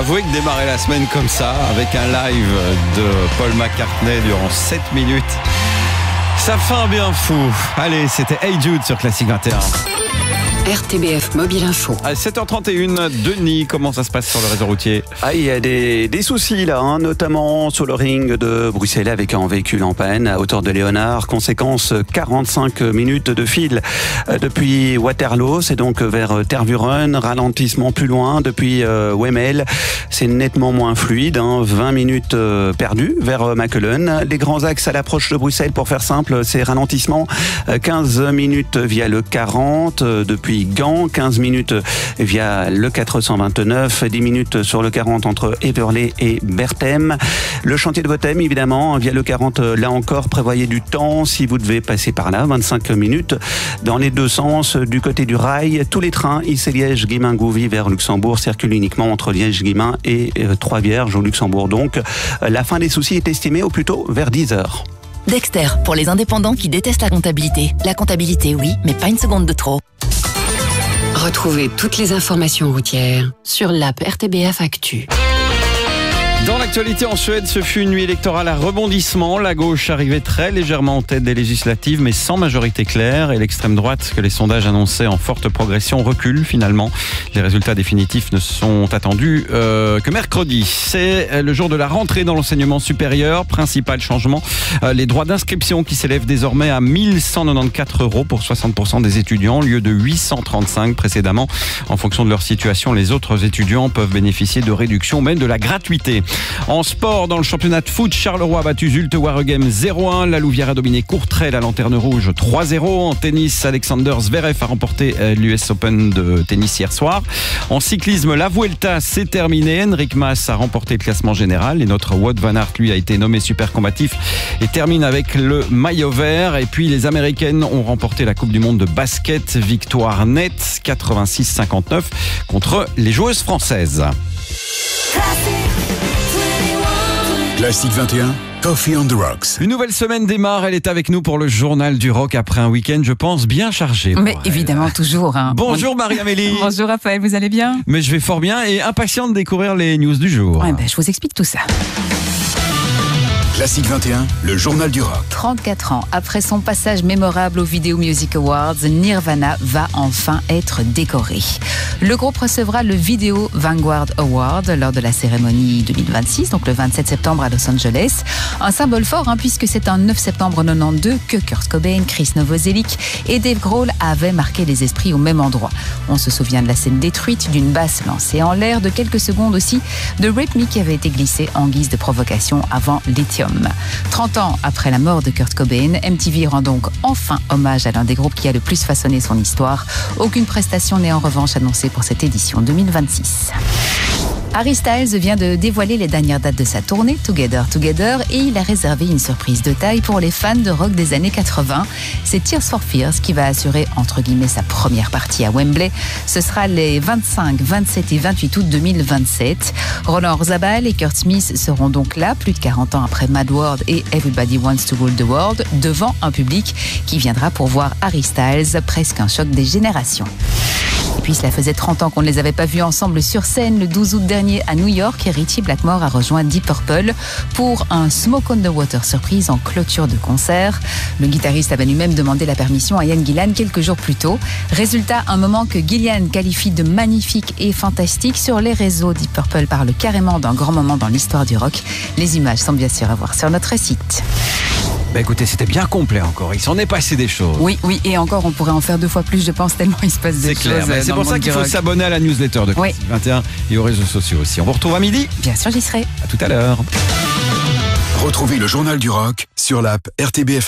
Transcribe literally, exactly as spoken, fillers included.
Avouez que démarrer la semaine comme ça, avec un live de Paul McCartney durant sept minutes, ça fait un bien fou. Allez, c'était Hey Jude sur Classique vingt et un. R T B F Mobile Info. À sept heures trente et une, Denis, comment ça se passe sur le réseau routier? Ah, il y a des, des soucis là, hein, notamment sur le ring de Bruxelles avec un véhicule en panne à hauteur de Léonard. Conséquence, quarante-cinq minutes de fil depuis Waterloo, c'est donc vers Tervuren. Ralentissement plus loin depuis euh, Wemmel, c'est nettement moins fluide, hein, vingt minutes euh, perdues vers Makelen. Les grands axes à l'approche de Bruxelles, pour faire simple, c'est ralentissement, quinze minutes via le quarante euh, depuis Gand, quinze minutes via le quatre cent vingt-neuf, dix minutes sur le quarante entre Heverlee et Berthem. Le chantier de Bothème, évidemment, via le quarante, là encore, prévoyez du temps si vous devez passer par là, vingt-cinq minutes dans les deux sens. Du côté du rail, tous les trains ici Liège, Guillemins, Gouvy vers Luxembourg circulent uniquement entre Liège, Guillemins et euh, Trois-Vierges au Luxembourg. Donc, la fin des soucis est estimée au plus tôt vers dix heures. Dexter, pour les indépendants qui détestent la comptabilité. La comptabilité, oui, mais pas une seconde de trop. Retrouvez toutes les informations routières sur l'app R T B F Actu. Dans l'actualité en Suède, ce fut une nuit électorale à rebondissement. La gauche arrivait très légèrement en tête des législatives, mais sans majorité claire. Et l'extrême droite, que les sondages annonçaient en forte progression, recule finalement. Les résultats définitifs ne sont attendus euh, que mercredi. C'est le jour de la rentrée dans l'enseignement supérieur. Principal changement, euh, les droits d'inscription qui s'élèvent désormais à mille cent quatre-vingt-quatorze euros pour soixante pour cent des étudiants, au lieu de huit cent trente-cinq précédemment. En fonction de leur situation, les autres étudiants peuvent bénéficier de réductions, même de la gratuité. En sport, dans le championnat de foot, Charleroi a battu Zulte Waregem zéro un. La Louvière a dominé Courtrai, la Lanterne Rouge trois zéro. En tennis, Alexander Zverev a remporté l'U S Open de tennis hier soir. En cyclisme, la Vuelta s'est terminée. Henrik Mas a remporté le classement général. Et notre Wout van Aert, lui, a été nommé super combatif et termine avec le maillot vert. Et puis, les Américaines ont remporté la Coupe du Monde de basket. Victoire nette, quatre-vingt-six cinquante-neuf contre les joueuses françaises. Classique vingt et un, Coffee on the Rocks. Une nouvelle semaine démarre, elle est avec nous pour le journal du rock après un week-end, je pense, bien chargé. Mais évidemment, toujours. Hein. Bonjour Marie-Amélie. Bonjour Raphaël, vous allez bien? Mais je vais fort bien et impatient de découvrir les news du jour. Ouais, ben, je vous explique tout ça. Classique vingt et un, le journal du rock. trente-quatre ans après son passage mémorable aux Video Music Awards, Nirvana va enfin être décoré. Le groupe recevra le Video Vanguard Award lors de la cérémonie deux mille vingt-six, donc le vingt-sept septembre à Los Angeles. Un symbole fort, hein, puisque c'est un neuf septembre quatre-vingt-douze que Kurt Cobain, Chris Novoselic et Dave Grohl avaient marqué les esprits au même endroit. On se souvient de la scène détruite, d'une basse lancée en l'air, de quelques secondes aussi de rythmique qui avait été glissée en guise de provocation avant Lithium. trente ans après la mort de Kurt Cobain, M T V rend donc enfin hommage à l'un des groupes qui a le plus façonné son histoire. Aucune prestation n'est en revanche annoncée pour cette édition deux mille vingt-six. Harry Styles vient de dévoiler les dernières dates de sa tournée Together Together et il a réservé une surprise de taille pour les fans de rock des années quatre-vingts. C'est Tears for Fears qui va assurer entre guillemets sa première partie à Wembley. Ce sera les vingt-cinq, vingt-sept et vingt-huit août deux mille vingt-sept. Roland Orzabal et Kurt Smith seront donc là, plus de quarante ans après Mad World et Everybody Wants to Rule the World, devant un public qui viendra pour voir Harry Styles, presque un choc des générations. Et puis cela faisait trente ans qu'on ne les avait pas vus ensemble sur scène. Le douze août dernier à New York, Richie Blackmore a rejoint Deep Purple pour un Smoke on the Water surprise en clôture de concert. Le guitariste avait lui-même demandé la permission à Ian Gillan quelques jours plus tôt. Résultat, un moment que Gillan qualifie de magnifique et fantastique. Sur les réseaux, Deep Purple parle carrément d'un grand moment dans l'histoire du rock. Les images sont bien sûr à voir sur notre site. Bah écoutez, c'était bien complet encore, il s'en est passé des choses. Oui, oui, et encore on pourrait en faire deux fois plus, je pense, tellement il se passe des C'est choses. clair, mais c'est pour ça qu'il faut s'abonner à la newsletter de Classique oui. vingt et un et aux réseaux sociaux aussi. On vous retrouve à midi. Bien sûr, j'y serai. À tout à l'heure. Retrouvez le journal du rock sur l'app R T B F.